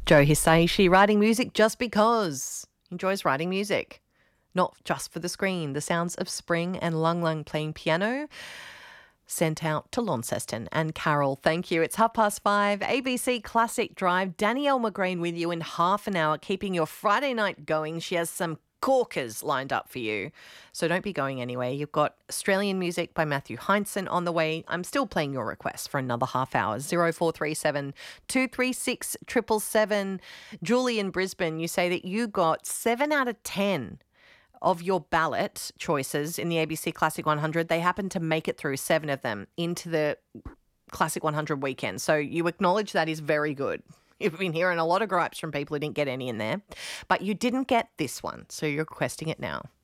Joe Hisaishi writing music just because. Enjoys writing music. Not just for the screen. The sounds of spring and Lung Lung playing piano sent out to Launceston and Carol. Thank you. It's 5:30, ABC Classic Drive. Danielle McGrain with you in half an hour, keeping your Friday night going. She has some corkers lined up for you, so don't be going anywhere. You've got Australian music by Matthew Heinsohn on the way. I'm still playing your request for another half hour. 0437 236 777. Julie in Brisbane, you say that you got 7 out of 10 of your ballot choices in the ABC Classic 100. They happened to make it through 7 of them into the Classic 100 weekend. So you acknowledge that is very good. You've been hearing a lot of gripes from people who didn't get any in there, but you didn't get this one, so you're requesting it now.